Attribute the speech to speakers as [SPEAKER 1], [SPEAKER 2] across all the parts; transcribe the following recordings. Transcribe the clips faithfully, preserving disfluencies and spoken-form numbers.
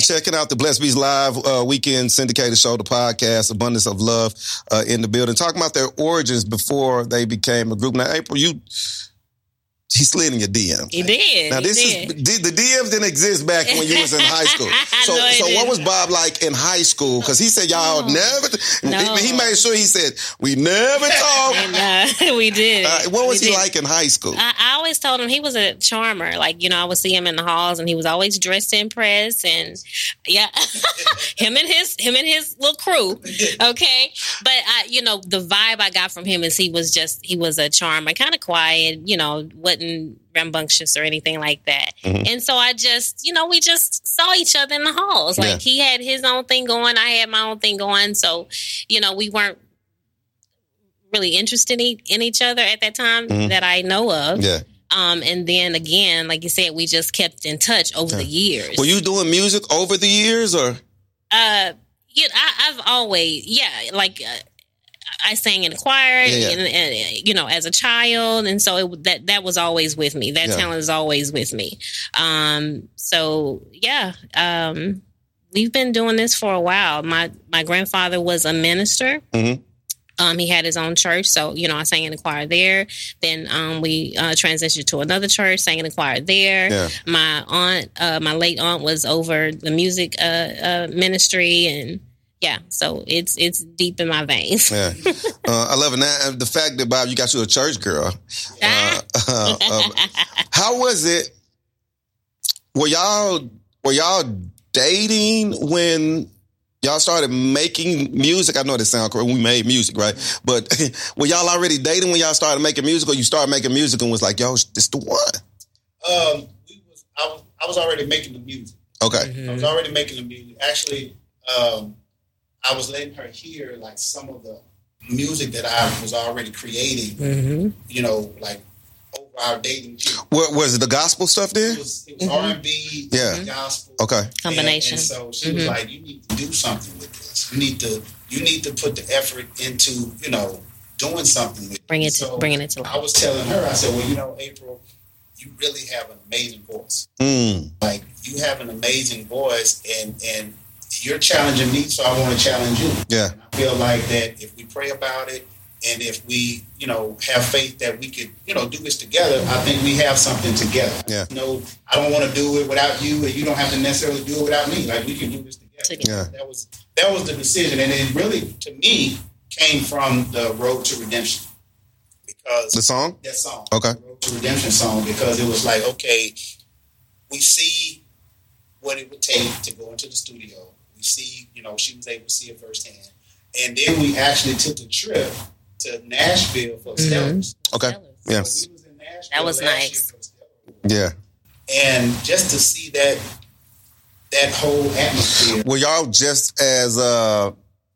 [SPEAKER 1] checking out the Blessed Beats Live uh, weekend syndicated show, the podcast, Abundance of Love uh, in the building. Talking about their origins before they became a group. Now, April, you... He slid in your D Ms.
[SPEAKER 2] He did.
[SPEAKER 1] Now,
[SPEAKER 2] he
[SPEAKER 1] this
[SPEAKER 2] did.
[SPEAKER 1] is the D Ms didn't exist back when you was in high school. So,
[SPEAKER 2] no,
[SPEAKER 1] so
[SPEAKER 2] didn't.
[SPEAKER 1] what was Bob like in high school? Because he said y'all
[SPEAKER 2] no.
[SPEAKER 1] never.
[SPEAKER 2] No.
[SPEAKER 1] He, he made sure he said we never talk.
[SPEAKER 2] And, uh, we did.
[SPEAKER 1] Uh, what was
[SPEAKER 2] we
[SPEAKER 1] he
[SPEAKER 2] did.
[SPEAKER 1] like in high school?
[SPEAKER 2] I, I always told him he was a charmer. Like, you know, I would see him in the halls, and he was always dressed to impress. And yeah, him and his him and his little crew. Okay, but I, you know, the vibe I got from him is he was just he was a charmer, kind of quiet. You know, wasn't rambunctious or anything like that. Mm-hmm. And so I just, you know, we just saw each other in the halls. Like, yeah. He had his own thing going, I had my own thing going. So, you know, we weren't really interested in each other at that time mm-hmm. that I know of.
[SPEAKER 1] Yeah.
[SPEAKER 2] Um, and then again, like you said, we just kept in touch over yeah. the years.
[SPEAKER 1] Were you doing music over the years, or?
[SPEAKER 2] Uh, yeah, I, I've always, yeah, like. Uh, I sang in the choir,
[SPEAKER 1] yeah, yeah.
[SPEAKER 2] And, and, you know, as a child, and so it, that that was always with me. That yeah. talent is always with me. Um, so yeah, um, we've been doing this for a while. My my grandfather was a minister.
[SPEAKER 1] Mm-hmm.
[SPEAKER 2] Um, he had his own church, so you know, I sang in the choir there. Then um, we uh, transitioned to another church, sang in the choir there.
[SPEAKER 1] Yeah.
[SPEAKER 2] My aunt, uh, my late aunt, was over the music uh, uh, ministry and. Yeah, so it's it's deep in my veins.
[SPEAKER 1] Yeah, uh, I love it. Now, the fact that, Bob, you got you a church girl. Uh, uh, uh, how was it? Were y'all were y'all dating when y'all started making music? I know that sounds correct. We made music, right? But were y'all already dating when y'all started making music, or you started making music and was like, "Yo, this the one"?
[SPEAKER 3] Um, we was I was I was already making the music.
[SPEAKER 1] Okay,
[SPEAKER 3] mm-hmm. I was already making the music. Actually. Um, I was letting her hear like some of the music that I was already creating, mm-hmm. you know, like over our dating.
[SPEAKER 1] What was it, the gospel stuff there?
[SPEAKER 3] It was, it was mm-hmm. R and B,
[SPEAKER 1] yeah,
[SPEAKER 3] gospel,
[SPEAKER 1] okay,
[SPEAKER 2] combination.
[SPEAKER 3] And, and so she
[SPEAKER 2] mm-hmm.
[SPEAKER 3] was like, "You need to do something with this. You need to, you need to put the effort into, you know, doing something with it."
[SPEAKER 2] Bring it,
[SPEAKER 3] so
[SPEAKER 2] to, bringing it to life.
[SPEAKER 3] I was telling her, I said, "Well, you know, April, you really have an amazing voice.
[SPEAKER 1] Mm.
[SPEAKER 3] Like you have an amazing voice, and and." You're challenging me, so I want to challenge you.
[SPEAKER 1] Yeah.
[SPEAKER 3] And I feel like that if we pray about it and if we, you know, have faith that we could, you know, do this together, I think we have something together.
[SPEAKER 1] Yeah.
[SPEAKER 3] You know, I don't want to do it without you, and you don't have to necessarily do it without me. Like, we can do this together.
[SPEAKER 2] together.
[SPEAKER 1] Yeah.
[SPEAKER 3] That was that was the decision. And it really, to me, came from the Road to Redemption. Because
[SPEAKER 1] the song?
[SPEAKER 3] That song.
[SPEAKER 1] Okay.
[SPEAKER 3] The Road to Redemption song, because it was like, okay, we see what it would take to go into the studio. See, you know, she was able to see it firsthand. And then we actually took a trip to Nashville for
[SPEAKER 2] mm-hmm.
[SPEAKER 3] Stellars.
[SPEAKER 1] Okay.
[SPEAKER 3] So
[SPEAKER 1] Yes.
[SPEAKER 3] we was in Nashville
[SPEAKER 2] that was nice.
[SPEAKER 1] Yeah.
[SPEAKER 3] And just to see that that whole atmosphere.
[SPEAKER 1] Were y'all just as uh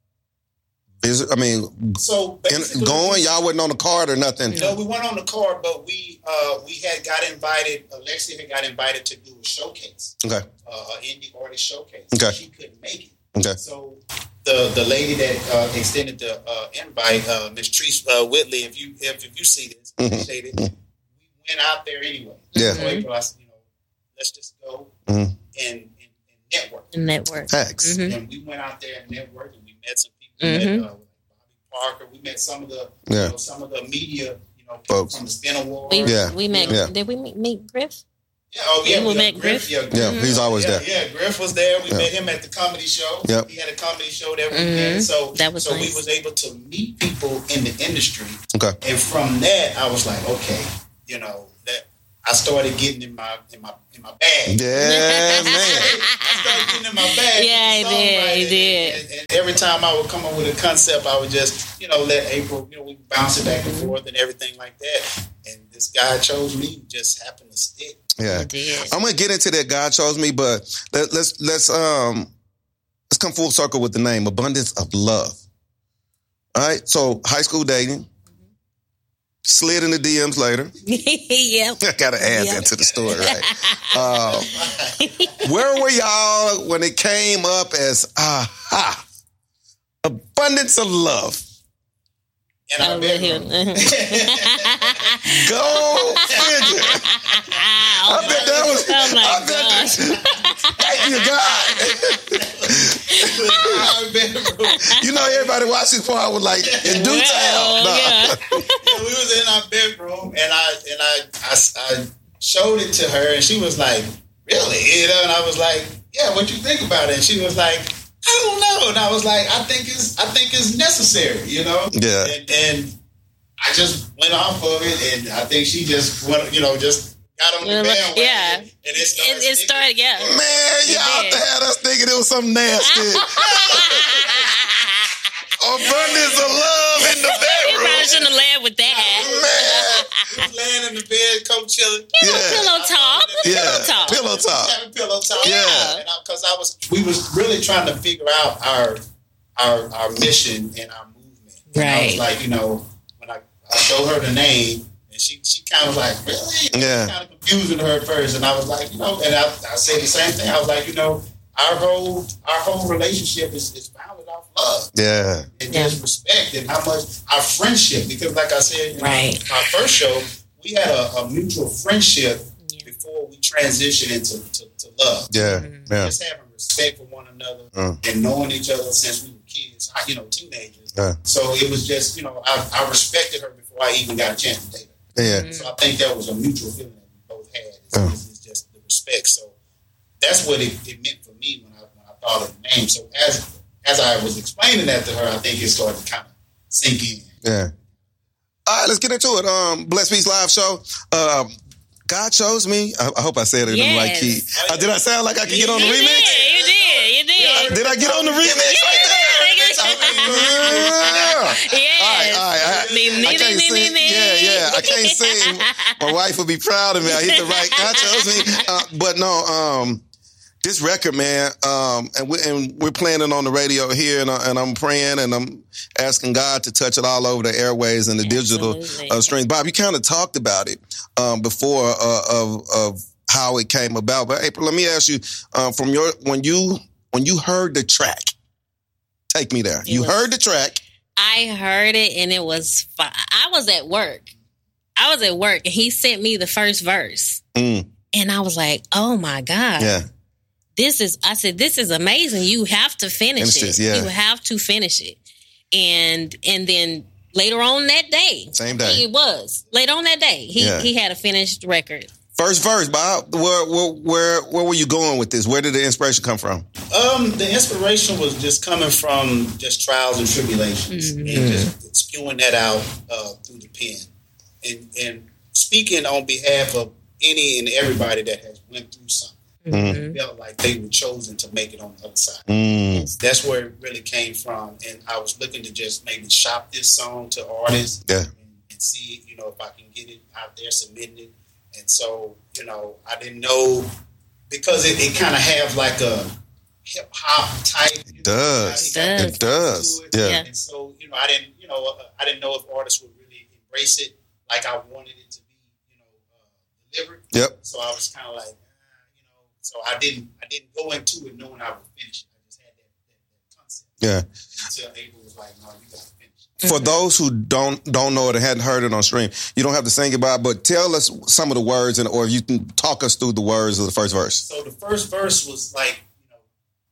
[SPEAKER 1] is I mean
[SPEAKER 3] so
[SPEAKER 1] in, going, y'all wasn't on the card or nothing?
[SPEAKER 3] No, we weren't on the card, but we uh we had got invited, Alexia had got invited to do a showcase.
[SPEAKER 1] Okay.
[SPEAKER 3] Uh, an indie artist showcase.
[SPEAKER 1] Okay.
[SPEAKER 3] She couldn't make it.
[SPEAKER 1] Okay.
[SPEAKER 3] So the the lady that uh, extended the uh, invite, uh, Miss Treese uh, Whitley, if you if, if you see this,
[SPEAKER 1] mm-hmm.
[SPEAKER 3] appreciate it. We went out there anyway.
[SPEAKER 1] Yeah.
[SPEAKER 3] So April, I said, you know, let's just go
[SPEAKER 1] mm-hmm.
[SPEAKER 3] and, and, and network.
[SPEAKER 2] And network.
[SPEAKER 1] Facts.
[SPEAKER 2] Mm-hmm.
[SPEAKER 3] And we went out there and networked, and we met some people.
[SPEAKER 2] Mm-hmm.
[SPEAKER 3] We met uh, Bobby Parker. We met some of the
[SPEAKER 1] yeah.
[SPEAKER 3] you know, some of the media, you know,
[SPEAKER 1] folks
[SPEAKER 3] from the Spin Awards.
[SPEAKER 2] We,
[SPEAKER 1] yeah.
[SPEAKER 2] we met.
[SPEAKER 1] Yeah.
[SPEAKER 2] Did we meet, meet Griff?
[SPEAKER 3] Yeah, oh yeah,
[SPEAKER 2] we
[SPEAKER 3] we
[SPEAKER 2] met
[SPEAKER 3] Griff.
[SPEAKER 2] Griff.
[SPEAKER 3] Yeah,
[SPEAKER 1] yeah
[SPEAKER 3] Griff.
[SPEAKER 1] he's always
[SPEAKER 3] yeah,
[SPEAKER 1] there.
[SPEAKER 3] Yeah, Griff was there. We
[SPEAKER 1] yeah.
[SPEAKER 3] met him at the comedy show.
[SPEAKER 1] Yep.
[SPEAKER 3] He had a comedy show that
[SPEAKER 2] mm-hmm.
[SPEAKER 3] weekend. So
[SPEAKER 2] that was
[SPEAKER 3] so
[SPEAKER 2] nice.
[SPEAKER 3] we was able to meet people in the industry.
[SPEAKER 1] Okay.
[SPEAKER 3] And from that, I was like, okay, you know, that I started getting in my in my in my bag.
[SPEAKER 1] Yeah, man.
[SPEAKER 3] I started getting in my bag.
[SPEAKER 2] Yeah, he did. He
[SPEAKER 3] and,
[SPEAKER 2] did.
[SPEAKER 3] And, and every time I would come up with a concept, I would just, you know, let April, you know, we bounce it back and forth and everything like that. And this guy chose me, just happened to stick.
[SPEAKER 1] Yeah,
[SPEAKER 2] he did.
[SPEAKER 1] I'm gonna get into that. God chose me, but let, let's let's um let's come full circle with the name Abundance of Love. All right, so high school dating. Slid in the D Ms later.
[SPEAKER 2] Yep.
[SPEAKER 1] I gotta add
[SPEAKER 2] yep.
[SPEAKER 1] that to the story, right? uh, where were y'all when it came up as aha, abundance of love?
[SPEAKER 3] In our bedroom.
[SPEAKER 1] Go figure.
[SPEAKER 2] Oh
[SPEAKER 1] I bet that was.
[SPEAKER 2] oh my
[SPEAKER 1] I bet
[SPEAKER 2] gosh.
[SPEAKER 1] that, thank you, God. You know, everybody watching this part was like, in due time. No.
[SPEAKER 2] Yeah.
[SPEAKER 3] Yeah, we was in our bedroom, and I and I, I I showed it to her, and she was like, "Really?" You know, and I was like, "Yeah, what you think about it?" And she was like, "I don't know." And I was like, "I think it's I think it's necessary." You know.
[SPEAKER 1] Yeah.
[SPEAKER 3] And, and I just went off of it, and I think she just went, you know, just got on the bandwagon.
[SPEAKER 2] Yeah.
[SPEAKER 3] And it started.
[SPEAKER 2] It, it started, yeah.
[SPEAKER 1] Man, y'all
[SPEAKER 2] did.
[SPEAKER 1] had us thinking it was something nasty. Abundance of love in the
[SPEAKER 2] You
[SPEAKER 1] bedroom.
[SPEAKER 2] probably shouldn't have led with that.
[SPEAKER 3] We was laying in the bed, coach chilling.
[SPEAKER 2] You know,
[SPEAKER 1] Yeah.
[SPEAKER 2] pillow talk.
[SPEAKER 1] Yeah,
[SPEAKER 2] Pillow talk.
[SPEAKER 1] pillow talk.
[SPEAKER 3] Having pillow talk.
[SPEAKER 1] Yeah.
[SPEAKER 3] Because I, I was, we was really trying to figure out our our our mission and our movement. And I was
[SPEAKER 2] Right.
[SPEAKER 3] like, you know, when I, I showed her the name, and she she kind of like, really?
[SPEAKER 1] Yeah.
[SPEAKER 3] Kind of confusing her at first, and I was like, you know, and I, I said the same thing. I was like, you know, our whole our whole relationship is, is founded off love.
[SPEAKER 1] Yeah.
[SPEAKER 3] And
[SPEAKER 2] Yeah.
[SPEAKER 3] just respect and how much our friendship, because like I said, you know,
[SPEAKER 2] Right.
[SPEAKER 3] our first show, we had a, a mutual friendship
[SPEAKER 2] Yeah.
[SPEAKER 3] before we transitioned into to, to love.
[SPEAKER 1] Yeah. Yeah.
[SPEAKER 3] Just having respect for one another
[SPEAKER 1] Mm.
[SPEAKER 3] and knowing each other since we were kids, you know, teenagers.
[SPEAKER 1] Yeah.
[SPEAKER 3] So it was just, you know, I, I respected her before I even got a chance to date her.
[SPEAKER 1] Yeah.
[SPEAKER 3] So I think that was a mutual feeling that we both had. It's,
[SPEAKER 1] Mm.
[SPEAKER 3] it's, it's just the respect. So that's what it, it meant for me when I when I thought of the name. So as as I was explaining that to her, I think it started to kind of sink in.
[SPEAKER 1] Yeah. All right, let's get into it. Um, Blessed Peace Live Show. Um, God chose me. I, I hope I said it in the right
[SPEAKER 2] Yes.
[SPEAKER 1] key. Uh, did I sound like I could get on the
[SPEAKER 2] You
[SPEAKER 1] remix?
[SPEAKER 2] did. You did. You did.
[SPEAKER 1] Did I get on the remix right there? Yeah.
[SPEAKER 2] Yes.
[SPEAKER 1] All right, all right. I,
[SPEAKER 2] Me, me,
[SPEAKER 1] I can't
[SPEAKER 2] me, me,
[SPEAKER 1] sing.
[SPEAKER 2] me.
[SPEAKER 1] Yeah, yeah. I can't sing. My wife would be proud of me. I hit the right. God chose me. Uh, but no, um, this record, man, um, and, we, and we're playing it on the radio here, and, uh, and I'm praying and I'm asking God to touch it all over the airways and the digital
[SPEAKER 2] Absolutely.
[SPEAKER 1] uh, streams. Bob, you kind of talked about it um, before uh, of of how it came about. But April, let me ask you, uh, from your when you when you heard the track, take me there.
[SPEAKER 2] It
[SPEAKER 1] You
[SPEAKER 2] was-
[SPEAKER 1] heard the track.
[SPEAKER 2] I heard it and it was fun. I was at work. I was at work and he sent me the first verse.
[SPEAKER 1] Mm,
[SPEAKER 2] And I was like, oh my God.
[SPEAKER 1] yeah,
[SPEAKER 2] This is, I said, this is amazing. You have to finish
[SPEAKER 1] Finish
[SPEAKER 2] it.
[SPEAKER 1] this, yeah.
[SPEAKER 2] You have to finish it. And and then later on that day.
[SPEAKER 1] Same day.
[SPEAKER 2] It was. Later on that day, he,
[SPEAKER 1] Yeah.
[SPEAKER 2] he had a finished record.
[SPEAKER 1] first verse, Bob. Where, where where where were you going with this? Where did the inspiration come from?
[SPEAKER 3] Um, the inspiration was just coming from just trials and tribulations,
[SPEAKER 2] Mhm.
[SPEAKER 3] and just spewing that out uh, through the pen, and and speaking on behalf of any and everybody that has went through something,
[SPEAKER 2] Mhm.
[SPEAKER 3] felt like they were chosen to make it on the other side.
[SPEAKER 1] Mm,
[SPEAKER 3] That's where it really came from, and I was looking to just maybe shop this song to artists,
[SPEAKER 1] Yeah.
[SPEAKER 3] and, and see, you know, if I can get it out there, submitting it. And so, you know, I didn't know, because it, it kind of have like a hip hop type.
[SPEAKER 1] It does.
[SPEAKER 2] Does.
[SPEAKER 1] It does. Yeah.
[SPEAKER 2] Yeah.
[SPEAKER 3] And so, you know, I didn't, you know, uh, I didn't know if artists would really embrace it like I wanted it to be, you know, uh, delivered.
[SPEAKER 1] Yep.
[SPEAKER 3] So I was kind of like, uh, you know, so I didn't, I didn't go into it knowing I would finish it. I just had that, that, that concept.
[SPEAKER 1] Yeah.
[SPEAKER 3] Until Abel was like, no, you got to finish.
[SPEAKER 1] For those who don't don't know it and hadn't heard it on stream, you don't have to sing it, Bob, but tell us some of the words, and or if you can talk us through the words of the first verse.
[SPEAKER 3] So the first verse was like, you know,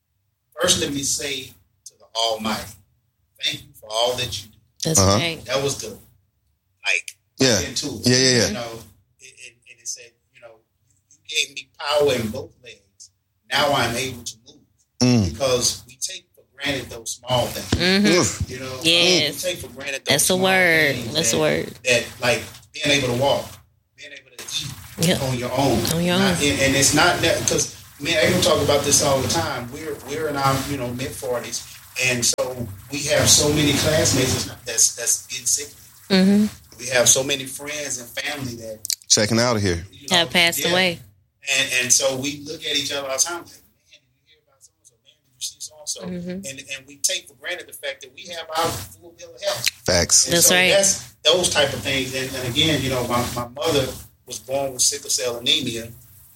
[SPEAKER 3] first let me say to the Almighty, thank you for all that you do.
[SPEAKER 2] That's
[SPEAKER 1] Uh-huh.
[SPEAKER 2] right.
[SPEAKER 3] That was the, like,
[SPEAKER 1] Yeah.
[SPEAKER 3] into it.
[SPEAKER 1] Yeah, yeah, yeah.
[SPEAKER 3] You know, it, it, and it said, you know, you gave me power in both legs. Now I'm able to move.
[SPEAKER 1] Mm.
[SPEAKER 3] Because we take for granted those small things.
[SPEAKER 2] Mhm.
[SPEAKER 1] Oof.
[SPEAKER 3] You know,
[SPEAKER 2] Yes.
[SPEAKER 3] we take for granted those
[SPEAKER 2] That's a
[SPEAKER 3] small
[SPEAKER 2] word.
[SPEAKER 3] things
[SPEAKER 2] That's
[SPEAKER 3] that,
[SPEAKER 2] a word.
[SPEAKER 3] That, like, being able to walk, being able to eat
[SPEAKER 2] Yep.
[SPEAKER 3] on your own.
[SPEAKER 2] On your
[SPEAKER 3] Not-
[SPEAKER 2] own.
[SPEAKER 3] And, and it's not that, because me and Abel talk about this all the time. We're we're in our, you know, mid forties, and so we have so many classmates that's that's getting sick.
[SPEAKER 2] Mm-hmm.
[SPEAKER 3] We have so many friends and family that,
[SPEAKER 1] Checking out of here.
[SPEAKER 3] you know,
[SPEAKER 2] Have passed
[SPEAKER 3] yeah.
[SPEAKER 2] away.
[SPEAKER 3] And and so we look at each other all the time, like, man, did you hear about so and so? Man, did you see so and so?
[SPEAKER 2] Mhm.
[SPEAKER 3] And and we take for granted the fact that we have our full bill of health.
[SPEAKER 1] Facts.
[SPEAKER 3] And
[SPEAKER 2] That's
[SPEAKER 3] so
[SPEAKER 2] right.
[SPEAKER 3] That's those type of things. And, and again, you know, my, my mother was born with sickle cell anemia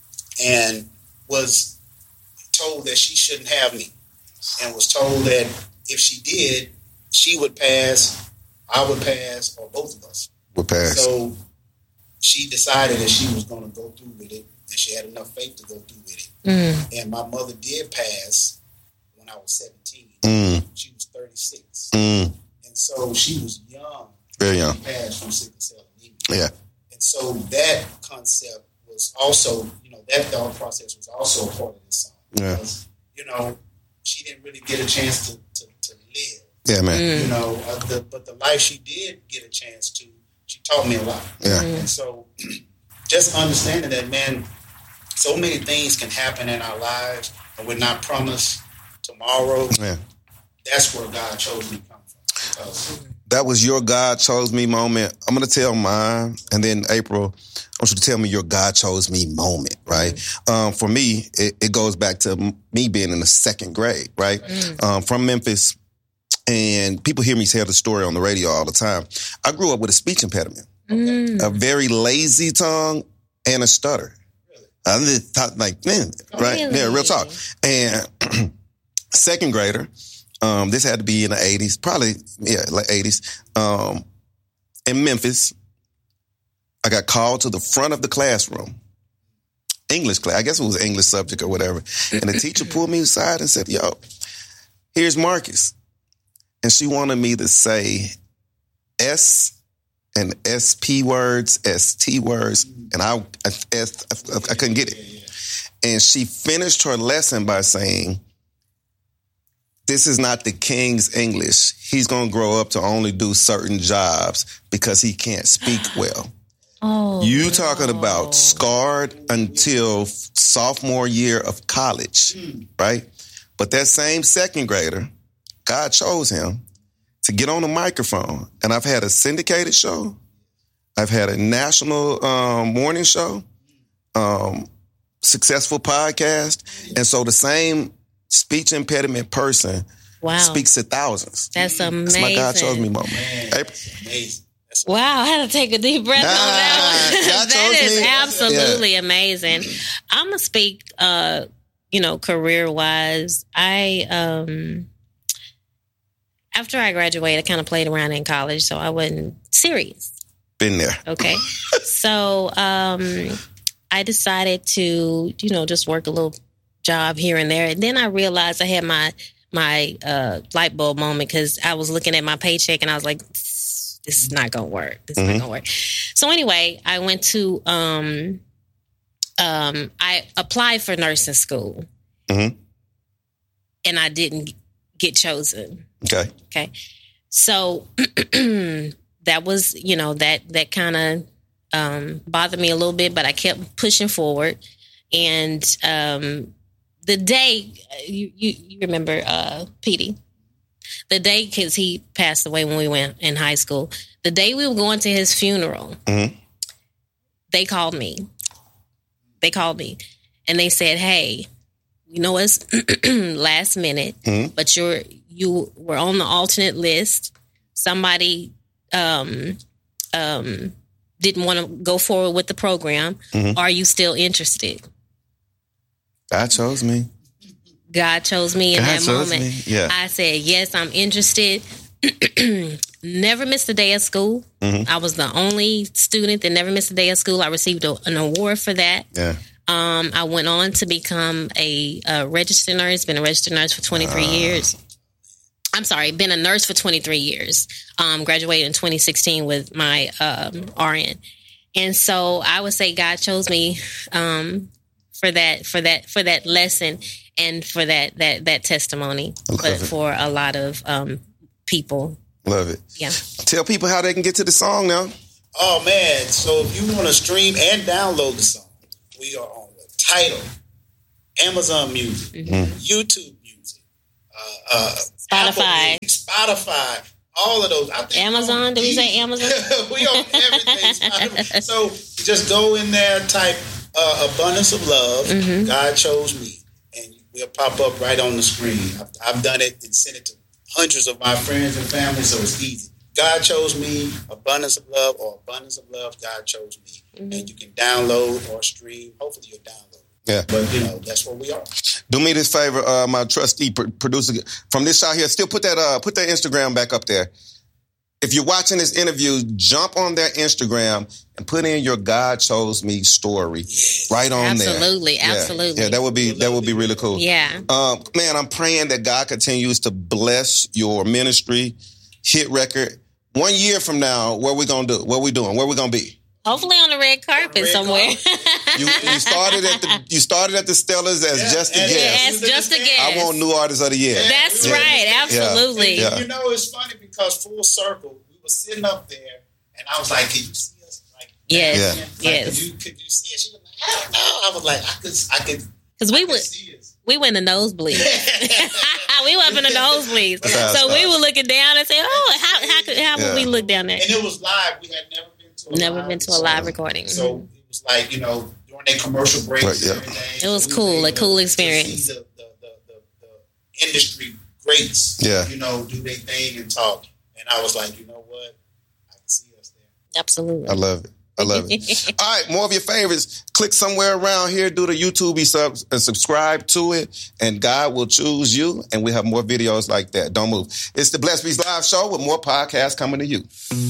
[SPEAKER 3] and was told that she shouldn't have me, and was told that if she did, she would pass, I would pass, or both of us.
[SPEAKER 1] We're past.
[SPEAKER 3] So she decided that she was going to go through with it, and she had enough faith to go through with it.
[SPEAKER 2] Mm.
[SPEAKER 3] And my mother did pass when when I was seventeen.
[SPEAKER 1] Mm.
[SPEAKER 3] She was thirty-six.
[SPEAKER 1] Mm.
[SPEAKER 3] And so she was young.
[SPEAKER 1] Very young.
[SPEAKER 3] She passed from sickle cell anemia.
[SPEAKER 1] Yeah.
[SPEAKER 3] And so that concept was also, you know, that thought process was also a part of this song.
[SPEAKER 1] Yeah.
[SPEAKER 3] Because, you know, she didn't really get a chance to, to, to live.
[SPEAKER 1] Yeah, man.
[SPEAKER 2] Mm.
[SPEAKER 3] You know, uh, the, but the life she did get a chance to, she taught me a lot.
[SPEAKER 1] Yeah.
[SPEAKER 3] And so just understanding that, man, so many things can happen in our lives and we're not promised tomorrow.
[SPEAKER 1] Yeah.
[SPEAKER 3] That's where God chose me to come from. Because
[SPEAKER 1] that was your God chose me moment. I'm going to tell mine. And then April, I want you to tell me your God chose me moment, right? Mm-hmm. Um, for me, it, it goes back to me being in the second grade, right? Mm-hmm. Um, from Memphis. And people hear me tell the story on the radio all the time. I grew up with a speech impediment, mm. a very lazy tongue and a stutter. Really? I just thought like, man, right? Really? Yeah, real talk. And second grader, um, this had to be in the eighties, probably, yeah, like eighties. Um, in Memphis, I got called to the front of the classroom. English class, I guess it was English subject or whatever. And the teacher pulled me aside and said, yo, here's Marcus. And she wanted me to say S and S P words, S T words, and I, I, I, I couldn't get it. And she finished her lesson by saying, this is not the king's English. He's going to grow up to only do certain jobs because he can't speak well.
[SPEAKER 2] Oh,
[SPEAKER 1] you talking
[SPEAKER 2] no.
[SPEAKER 1] about scarred until sophomore year of college, right? But that same second grader, God chose him to get on the microphone. And I've had a syndicated show. I've had a national um, morning show, um, successful podcast. And so the same speech impediment person
[SPEAKER 2] wow.
[SPEAKER 1] speaks to thousands.
[SPEAKER 2] That's amazing.
[SPEAKER 1] That's my God chose me moment.
[SPEAKER 3] Amazing.
[SPEAKER 2] Wow, I had to take a deep breath ah, on that one. That is me. absolutely yeah. amazing. I'm going to speak, uh, you know, career-wise. I... Um, After I graduated, I kind of played around in college, so I wasn't serious.
[SPEAKER 1] Been there.
[SPEAKER 2] Okay. so um, I decided to, you know, just work a little job here and there. And then I realized I had my my uh, light bulb moment because I was looking at my paycheck and I was like, this, this is not going to work. This is mm-hmm. not going to work. So anyway, I went to, um, um, I applied for nursing school. Mm-hmm. And I didn't get chosen.
[SPEAKER 1] Okay.
[SPEAKER 2] Okay. So that was, you know, that that kind of um, bothered me a little bit, but I kept pushing forward. And um, the day, you, you, you remember uh, Petey, the day, because he passed away when we went in high school, the day we were going to his funeral, mm-hmm. they called me. They called me and they said, hey, you know, it's last minute, mm-hmm. but you're, you were on the alternate list. Somebody um, um, didn't want to go forward with the program. Mm-hmm. Are you still interested?
[SPEAKER 1] God chose me.
[SPEAKER 2] God chose me in
[SPEAKER 1] God
[SPEAKER 2] that
[SPEAKER 1] chose
[SPEAKER 2] moment.
[SPEAKER 1] Me. Yeah.
[SPEAKER 2] I said, yes, I'm interested. Never missed a day of school. Mm-hmm. I was the only student that never missed a day of school. I received a, an award for that. Yeah. Um, I went on to become a, a registered nurse, been a registered nurse for twenty-three uh. years. I'm sorry, been a nurse for twenty-three years. Um, graduated in twenty sixteen with my um, R N. And so I would say God chose me um, for that, for that, for that lesson and for that, that, that testimony, but for a lot of um, people.
[SPEAKER 1] Love it.
[SPEAKER 2] Yeah.
[SPEAKER 1] Tell people how they can get to the song now.
[SPEAKER 3] Oh man. So if you want to stream and download the song, we are on the Tidal, Amazon Music, mm-hmm. YouTube Music, uh, uh,
[SPEAKER 2] Spotify,
[SPEAKER 3] Music, Spotify, all of those. I think
[SPEAKER 2] Amazon. Did we say Amazon?
[SPEAKER 3] We on everything. Spotify. So just go in there, type uh, "Abundance of Love." Mm-hmm. God chose me, and we'll pop up right on the screen. I've, I've done it and sent it to hundreds of my friends and family, so it's easy. God chose me, Abundance of Love, or Abundance of Love, God chose me. Mm-hmm. And you can download or stream. Hopefully you'll download.
[SPEAKER 1] Yeah.
[SPEAKER 3] But, you know, that's where we are.
[SPEAKER 1] Do me this favor, uh, my trustee pr- producer, from this shot here, still put that uh, put that Instagram back up there. if you're watching this interview, jump on their Instagram and put in your God Chose Me story right on
[SPEAKER 2] absolutely,
[SPEAKER 1] there.
[SPEAKER 2] Absolutely,
[SPEAKER 1] yeah.
[SPEAKER 2] absolutely.
[SPEAKER 1] Yeah, that would be that would be really cool.
[SPEAKER 2] Yeah.
[SPEAKER 1] Um, man, I'm praying that God continues to bless your ministry, hit record. One year from now, what we gonna do? What we doing? Where we gonna be?
[SPEAKER 2] Hopefully on the red carpet
[SPEAKER 3] red
[SPEAKER 2] somewhere.
[SPEAKER 1] You, you started at the you started at the Stellars as
[SPEAKER 3] Yeah,
[SPEAKER 1] just a
[SPEAKER 3] as-
[SPEAKER 1] guest.
[SPEAKER 2] As just a guest.
[SPEAKER 1] I want new artist of the year.
[SPEAKER 2] That's
[SPEAKER 1] Yeah.
[SPEAKER 2] right. Absolutely.
[SPEAKER 1] Yeah.
[SPEAKER 3] You know, it's funny because full circle, we were sitting up there, and I was like, "Can you see us?" Like,
[SPEAKER 2] Yes.
[SPEAKER 1] Yeah.
[SPEAKER 3] Like,
[SPEAKER 2] Yes.
[SPEAKER 3] Could you, could you see it? She was like, "I don't know." I was like, "I could, I could."
[SPEAKER 2] Because we
[SPEAKER 3] I could
[SPEAKER 2] went,
[SPEAKER 3] see us.
[SPEAKER 2] we went in the nosebleed. we went up in the nosebleeds.
[SPEAKER 1] That's
[SPEAKER 2] So
[SPEAKER 1] nice.
[SPEAKER 2] we were looking down and saying, "Oh, how how could how
[SPEAKER 1] Yeah.
[SPEAKER 2] would we look down there?"
[SPEAKER 3] And it was live. We had never been to a
[SPEAKER 2] Never
[SPEAKER 3] live
[SPEAKER 2] been to a
[SPEAKER 3] so-
[SPEAKER 2] live recording.
[SPEAKER 3] So it was like, you know, during their commercial breaks
[SPEAKER 1] Right, yeah.
[SPEAKER 3] and everything.
[SPEAKER 2] It was
[SPEAKER 3] So we
[SPEAKER 2] cool,
[SPEAKER 3] were
[SPEAKER 2] a
[SPEAKER 3] able
[SPEAKER 2] cool
[SPEAKER 3] to
[SPEAKER 2] experience.
[SPEAKER 3] see the, the, the, the, the industry greats,
[SPEAKER 1] Yeah.
[SPEAKER 3] you know, do their thing and talk. And I was like, you know what? I can see us there.
[SPEAKER 2] Absolutely.
[SPEAKER 1] I love it. I love it. All right, more of your favorites. Click somewhere around here, do the YouTube sub, and subscribe to it, and God will choose you, and we have more videos like that. Don't move. It's the Blessed Beast Live Show with more podcasts coming to you.